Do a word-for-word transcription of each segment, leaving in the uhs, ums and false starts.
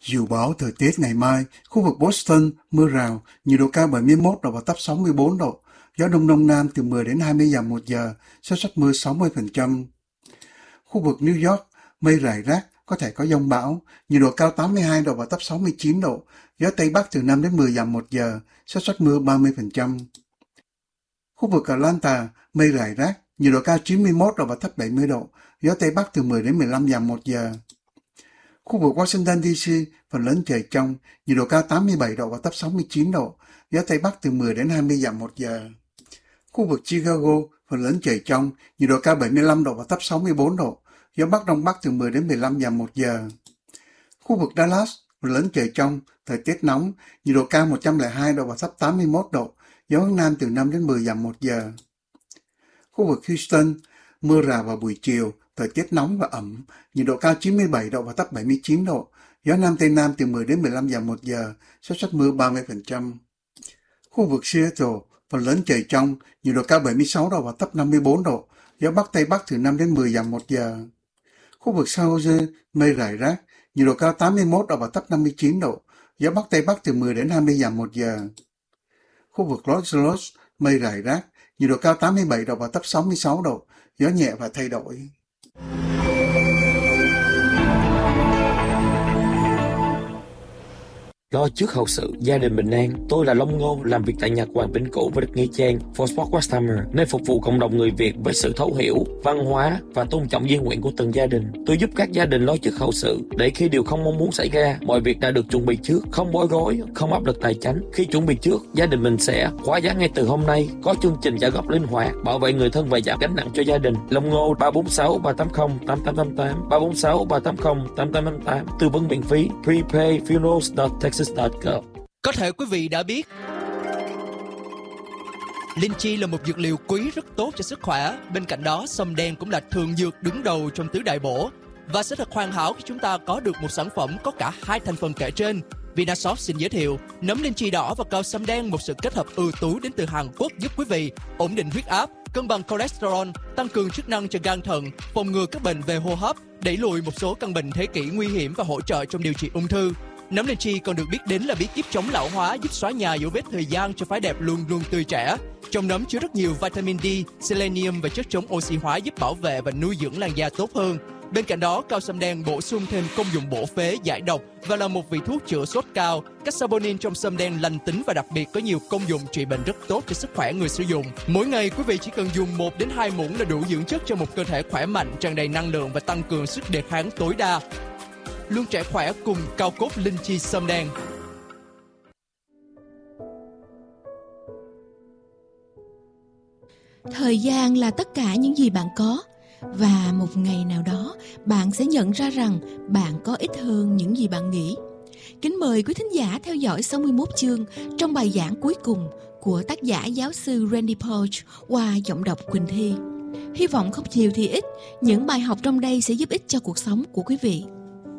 Dự báo thời tiết ngày mai, khu vực Boston, mưa rào, nhiệt độ cao bảy mươi mốt độ và thấp sáu mươi bốn độ, gió đông đông nam từ mười đến hai mươi dặm một giờ, xác suất mưa sáu mươi phần trăm. Khu vực New York, mây rải rác, có thể có dông bão, nhiệt độ cao tám mươi hai độ và thấp sáu mươi chín độ, gió Tây Bắc từ năm đến mười dặm một giờ, xác suất mưa ba mươi phần trăm. Khu vực Atlanta, mây rải rác, nhiệt độ cao chín mươi mốt độ và thấp bảy mươi độ, gió Tây Bắc từ mười đến mười lăm dặm một giờ. Khu vực Washington đê xê, phần lớn trời trong, nhiệt độ cao tám mươi bảy độ và thấp sáu mươi chín độ, gió Tây Bắc từ mười đến hai mươi dặm một giờ. Khu vực Chicago, phần lớn trời trong, nhiệt độ cao bảy mươi lăm độ và thấp sáu mươi bốn độ, gió Bắc Đông Bắc từ mười đến mười lăm dặm một giờ. Khu vực Dallas, phần lớn trời trong, thời tiết nóng, nhiệt độ cao một trăm lẻ hai độ và thấp tám mươi mốt độ, gió hướng Nam từ năm đến mười dặm một giờ. Khu vực Houston, mưa rào vào buổi chiều, thời tiết nóng và ẩm, nhiệt độ cao chín mươi bảy độ và thấp bảy mươi chín độ, gió Nam Tây Nam từ mười đến mười lăm dặm một giờ, xác suất mưa ba mươi phần trăm. Khu vực Seattle, phần lớn trời trong, nhiệt độ cao bảy mươi sáu độ và thấp năm mươi bốn độ, gió Bắc Tây Bắc từ năm đến mười dặm một giờ. Khu vực San Jose, mây rải rác, nhiệt độ cao tám mươi mốt độ và thấp năm mươi chín độ, gió Bắc Tây Bắc từ mười đến hai mươi dặm một giờ. Khu vực Los Angeles, mây rải rác, nhiệt độ cao tám mươi bảy độ và thấp sáu mươi sáu độ, gió nhẹ và thay đổi. Lo trước hậu sự, gia đình bình an. Tôi là Long Ngô, làm việc tại Nhật Hoàng Vĩnh Cửu và được Nghĩa Trang for Sport Customer, nơi phục vụ cộng đồng người Việt với sự thấu hiểu, văn hóa và tôn trọng di nguyện của từng gia đình. Tôi giúp các gia đình lo trước hậu sự, để khi điều không mong muốn xảy ra, mọi việc đã được chuẩn bị trước, không bối rối, không áp lực tài chính. Khi chuẩn bị trước, gia đình mình sẽ khóa giá ngay từ hôm nay, có chương trình trả góp linh hoạt, bảo vệ người thân và giảm gánh nặng cho gia đình. Long Ngô ba bốn sáu ba tám không tám tám tám tám ba bốn sáu ba tám không tám tám tám tám, tư vấn miễn phí. prepay funerals dot texas dot gov. Có thể quý vị đã biết, linh chi là một dược liệu quý rất tốt cho sức khỏe. Bên cạnh đó, sâm đen cũng là thường dược đứng đầu trong tứ đại bổ. Và sẽ thật hoàn hảo khi chúng ta có được một sản phẩm có cả hai thành phần kể trên. Vinashop xin giới thiệu nấm linh chi đỏ và cao sâm đen, một sự kết hợp ưu tú đến từ Hàn Quốc, giúp quý vị ổn định huyết áp, cân bằng cholesterol, tăng cường chức năng cho gan thận, phòng ngừa các bệnh về hô hấp, đẩy lùi một số căn bệnh thế kỷ nguy hiểm và hỗ trợ trong điều trị ung thư. Nấm linh chi còn được biết đến là bí kíp chống lão hóa, giúp xóa nhòa dấu vết thời gian cho phái đẹp luôn luôn tươi trẻ. Trong nấm chứa rất nhiều vitamin D, selenium và chất chống oxy hóa, giúp bảo vệ và nuôi dưỡng làn da tốt hơn. Bên cạnh đó, cao sâm đen bổ sung thêm công dụng bổ phế, giải độc và là một vị thuốc chữa sốt cao. Các saponin trong sâm đen lành tính và đặc biệt có nhiều công dụng trị bệnh rất tốt cho sức khỏe người sử dụng. Mỗi ngày quý vị chỉ cần dùng một đến hai muỗng là đủ dưỡng chất cho một cơ thể khỏe mạnh, tràn đầy năng lượng và tăng cường sức đề kháng tối đa. Luôn trẻ khỏe cùng cao cốt linh chi sâm đen. Thời gian là tất cả những gì bạn có, và một ngày nào đó bạn sẽ nhận ra rằng bạn có ít hơn những gì bạn nghĩ. Kính mời quý thính giả theo dõi sáu mươi mốt chương trong bài giảng cuối cùng của tác giả giáo sư Randy Pausch qua giọng đọc Quỳnh Thi. Hy vọng không nhiều thì ít, những bài học trong đây sẽ giúp ích cho cuộc sống của quý vị.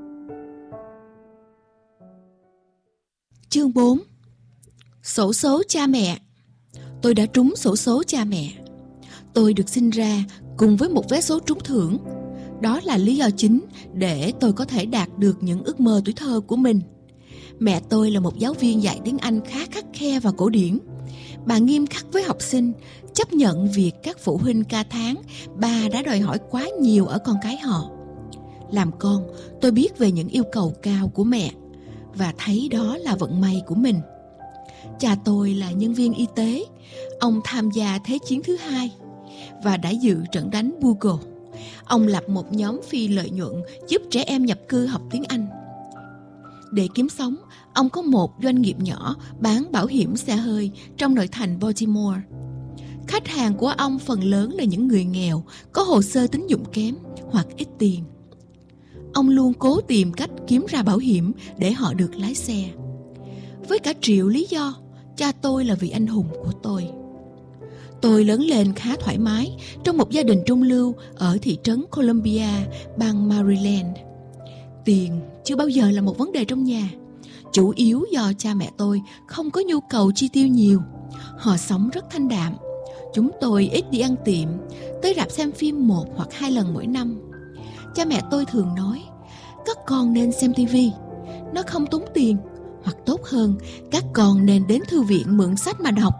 Chương bốn. Xổ số cha mẹ. Tôi đã trúng xổ số cha mẹ. Tôi được sinh ra cùng với một vé số trúng thưởng. Đó là lý do chính để tôi có thể đạt được những ước mơ tuổi thơ của mình. Mẹ tôi là một giáo viên dạy tiếng Anh khá khắt khe và cổ điển. Bà nghiêm khắc với học sinh, chấp nhận việc các phụ huynh ca thán bà đã đòi hỏi quá nhiều ở con cái họ. Làm con, tôi biết về những yêu cầu cao của mẹ và thấy đó là vận may của mình. Cha tôi là nhân viên y tế. Ông tham gia Thế chiến thứ hai và đã dự trận đánh Bugle. Ông lập một nhóm phi lợi nhuận giúp trẻ em nhập cư học tiếng Anh. Để kiếm sống, ông có một doanh nghiệp nhỏ bán bảo hiểm xe hơi trong nội thành Baltimore. Khách hàng của ông phần lớn là những người nghèo, có hồ sơ tín dụng kém hoặc ít tiền. Ông luôn cố tìm cách kiếm ra bảo hiểm để họ được lái xe. Với cả triệu lý do, cha tôi là vị anh hùng của tôi. Tôi lớn lên khá thoải mái trong một gia đình trung lưu ở thị trấn Columbia, bang Maryland. Tiền chưa bao giờ là một vấn đề trong nhà, chủ yếu do cha mẹ tôi không có nhu cầu chi tiêu nhiều. Họ sống rất thanh đạm. Chúng tôi ít đi ăn tiệm, tới rạp xem phim một hoặc hai lần mỗi năm. Cha mẹ tôi thường nói, các con nên xem tivi. Nó không tốn tiền, hoặc tốt hơn, các con nên đến thư viện mượn sách mà đọc.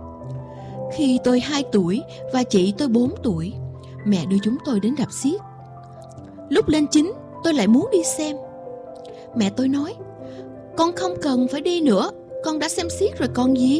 Khi tôi hai tuổi và chị tôi bốn tuổi, mẹ đưa chúng tôi đến rạp xiếc. Lúc lên chín, tôi lại muốn đi xem. Mẹ tôi nói, con không cần phải đi nữa, con đã xem xiếc rồi còn gì.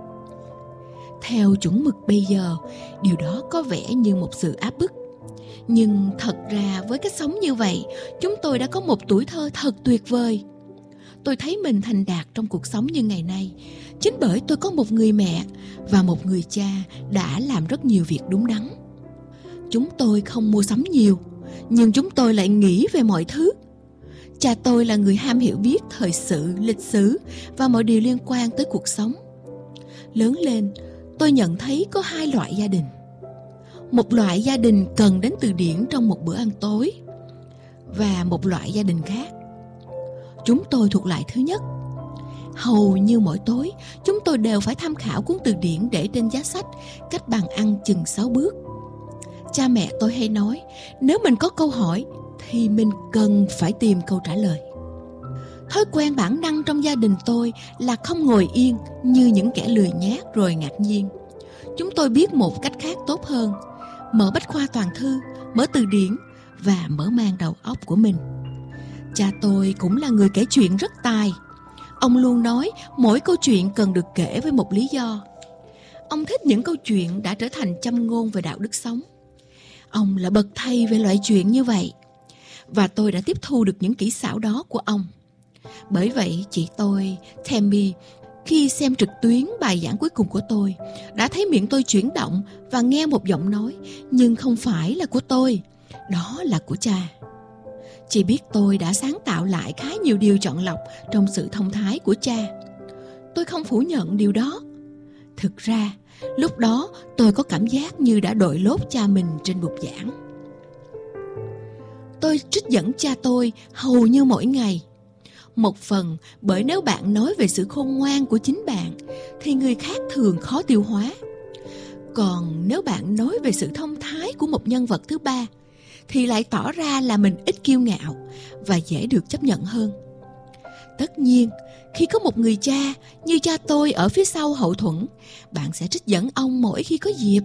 Theo chuẩn mực bây giờ, điều đó có vẻ như một sự áp bức. Nhưng thật ra với cách sống như vậy, chúng tôi đã có một tuổi thơ thật tuyệt vời. Tôi thấy mình thành đạt trong cuộc sống như ngày nay chính bởi tôi có một người mẹ và một người cha đã làm rất nhiều việc đúng đắn. Chúng tôi không mua sắm nhiều, nhưng chúng tôi lại nghĩ về mọi thứ. Cha tôi là người ham hiểu biết thời sự, lịch sử và mọi điều liên quan tới cuộc sống. Lớn lên, tôi nhận thấy có hai loại gia đình. Một loại gia đình cần đến từ điển trong một bữa ăn tối, và một loại gia đình khác. Chúng tôi thuộc loại thứ nhất. Hầu như mỗi tối, chúng tôi đều phải tham khảo cuốn từ điển để trên giá sách cách bàn ăn chừng sáu bước. Cha mẹ tôi hay nói, nếu mình có câu hỏi thì mình cần phải tìm câu trả lời. Thói quen bản năng trong gia đình tôi là không ngồi yên như những kẻ lười nhác rồi ngạc nhiên. Chúng tôi biết một cách khác tốt hơn: mở bách khoa toàn thư, mở từ điển và mở mang đầu óc của mình. Cha tôi cũng là người kể chuyện rất tài. Ông luôn nói mỗi câu chuyện cần được kể với một lý do. Ông thích những câu chuyện đã trở thành châm ngôn về đạo đức sống. Ông là bậc thầy về loại chuyện như vậy, và tôi đã tiếp thu được những kỹ xảo đó của ông. Bởi vậy chị tôi, Tammy, khi xem trực tuyến bài giảng cuối cùng của tôi, đã thấy miệng tôi chuyển động và nghe một giọng nói, nhưng không phải là của tôi, đó là của cha. Chị biết tôi đã sáng tạo lại khá nhiều điều chọn lọc trong sự thông thái của cha. Tôi không phủ nhận điều đó. Thực ra, lúc đó tôi có cảm giác như đã đội lốt cha mình trên bục giảng. Tôi trích dẫn cha tôi hầu như mỗi ngày. Một phần bởi nếu bạn nói về sự khôn ngoan của chính bạn thì người khác thường khó tiêu hóa. Còn nếu bạn nói về sự thông thái của một nhân vật thứ ba thì lại tỏ ra là mình ít kiêu ngạo và dễ được chấp nhận hơn. Tất nhiên, khi có một người cha như cha tôi ở phía sau hậu thuẫn, bạn sẽ trích dẫn ông mỗi khi có dịp.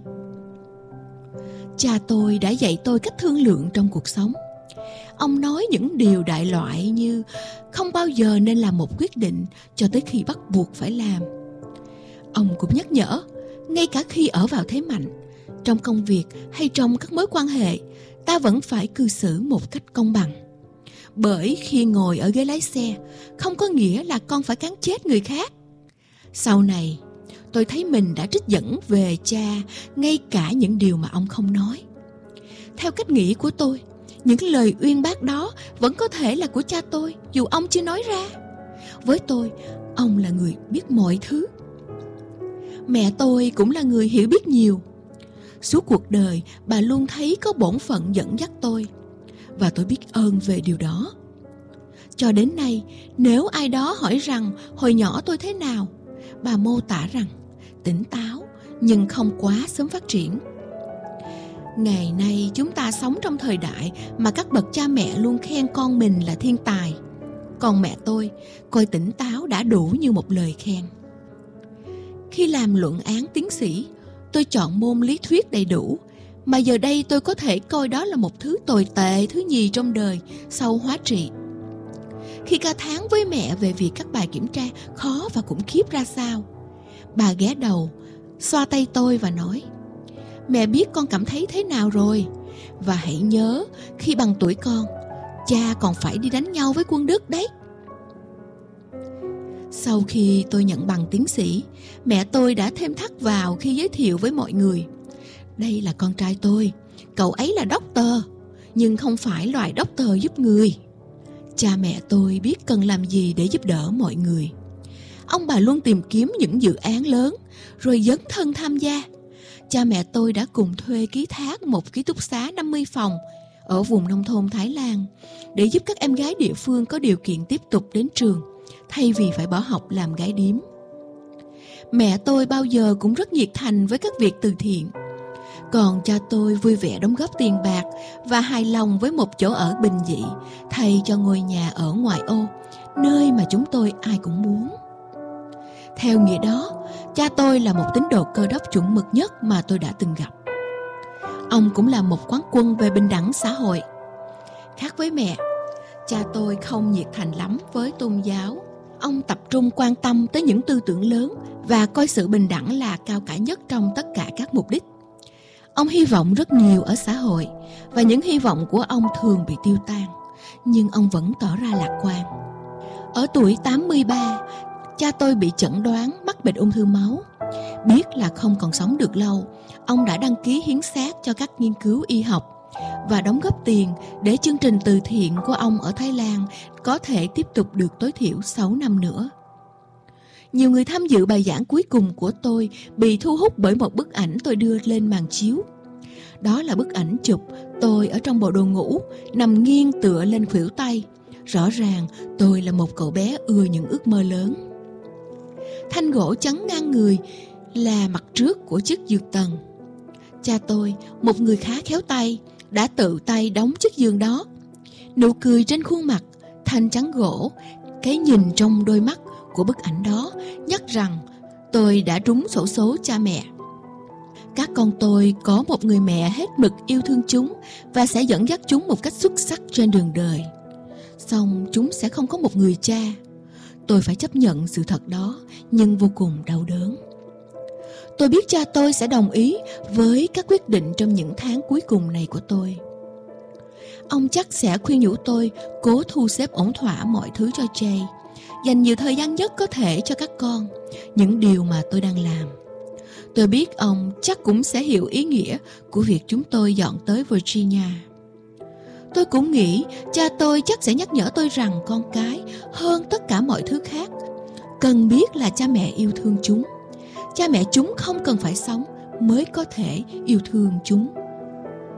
Cha tôi đã dạy tôi cách thương lượng trong cuộc sống. Ông nói những điều đại loại như không bao giờ nên làm một quyết định cho tới khi bắt buộc phải làm. Ông cũng nhắc nhở, ngay cả khi ở vào thế mạnh, trong công việc hay trong các mối quan hệ, ta vẫn phải cư xử một cách công bằng. Bởi khi ngồi ở ghế lái xe, không có nghĩa là con phải cán chết người khác. Sau này, tôi thấy mình đã trích dẫn về cha ngay cả những điều mà ông không nói. Theo cách nghĩ của tôi, những lời uyên bác đó vẫn có thể là của cha tôi dù ông chưa nói ra. Với tôi, ông là người biết mọi thứ. Mẹ tôi cũng là người hiểu biết nhiều. Suốt cuộc đời, bà luôn thấy có bổn phận dẫn dắt tôi, và tôi biết ơn về điều đó. Cho đến nay, nếu ai đó hỏi rằng hồi nhỏ tôi thế nào, bà mô tả rằng tỉnh táo nhưng không quá sớm phát triển. Ngày nay chúng ta sống trong thời đại mà các bậc cha mẹ luôn khen con mình là thiên tài. Còn mẹ tôi coi tỉnh táo đã đủ như một lời khen. Khi làm luận án tiến sĩ, tôi chọn môn lý thuyết đầy đủ, mà giờ đây tôi có thể coi đó là một thứ tồi tệ thứ nhì trong đời sau hóa trị. Khi ca thán với mẹ về việc các bài kiểm tra khó và khủng khiếp ra sao, bà ghé đầu, xoa tay tôi và nói: mẹ biết con cảm thấy thế nào rồi, và hãy nhớ khi bằng tuổi con, cha còn phải đi đánh nhau với quân Đức đấy. Sau khi tôi nhận bằng tiến sĩ, mẹ tôi đã thêm thắt vào khi giới thiệu với mọi người: đây là con trai tôi, cậu ấy là doctor, nhưng không phải loại doctor giúp người. Cha mẹ tôi biết cần làm gì để giúp đỡ mọi người. Ông bà luôn tìm kiếm những dự án lớn, rồi dấn thân tham gia. Cha mẹ tôi đã cùng thuê ký thác một ký túc xá năm mươi phòng ở vùng nông thôn Thái Lan để giúp các em gái địa phương có điều kiện tiếp tục đến trường, thay vì phải bỏ học làm gái điếm. Mẹ tôi bao giờ cũng rất nhiệt thành với các việc từ thiện. Còn cha tôi vui vẻ đóng góp tiền bạc và hài lòng với một chỗ ở bình dị thay cho ngôi nhà ở ngoại ô nơi mà chúng tôi ai cũng muốn. Theo nghĩa đó, cha tôi là một tín đồ Cơ Đốc chuẩn mực nhất mà tôi đã từng gặp. Ông cũng là một quán quân về bình đẳng xã hội. Khác với mẹ, cha tôi không nhiệt thành lắm với tôn giáo. Ông tập trung quan tâm tới những tư tưởng lớn và coi sự bình đẳng là cao cả nhất trong tất cả các mục đích. Ông hy vọng rất nhiều ở xã hội và những hy vọng của ông thường bị tiêu tan, nhưng ông vẫn tỏ ra lạc quan. Ở tuổi tám mươi ba, cha tôi bị chẩn đoán mắc bệnh ung thư máu. Biết là không còn sống được lâu, ông đã đăng ký hiến xác cho các nghiên cứu y học và đóng góp tiền để chương trình từ thiện của ông ở Thái Lan có thể tiếp tục được tối thiểu sáu năm nữa. Nhiều người tham dự bài giảng cuối cùng của tôi bị thu hút bởi một bức ảnh tôi đưa lên màn chiếu. Đó là bức ảnh chụp tôi ở trong bộ đồ ngủ, nằm nghiêng tựa lên khuỷu tay. Rõ ràng tôi là một cậu bé ưa những ước mơ lớn. Thanh gỗ chắn ngang người là mặt trước của chiếc giường tầng. Cha tôi, một người khá khéo tay, đã tự tay đóng chiếc giường đó. Nụ cười trên khuôn mặt, thanh trắng gỗ, cái nhìn trong đôi mắt của bức ảnh đó nhắc rằng tôi đã trúng xổ số cha mẹ. Các con tôi có một người mẹ hết mực yêu thương chúng và sẽ dẫn dắt chúng một cách xuất sắc trên đường đời. Song chúng sẽ không có một người cha. Tôi phải chấp nhận sự thật đó, nhưng vô cùng đau đớn. Tôi biết cha tôi sẽ đồng ý với các quyết định trong những tháng cuối cùng này của tôi. Ông chắc sẽ khuyên nhủ tôi cố thu xếp ổn thỏa mọi thứ cho Jay, dành nhiều thời gian nhất có thể cho các con, những điều mà tôi đang làm. Tôi biết ông chắc cũng sẽ hiểu ý nghĩa của việc chúng tôi dọn tới Virginia. Tôi cũng nghĩ cha tôi chắc sẽ nhắc nhở tôi rằng con cái, hơn tất cả mọi thứ khác, cần biết là cha mẹ yêu thương chúng. Cha mẹ chúng không cần phải sống mới có thể yêu thương chúng.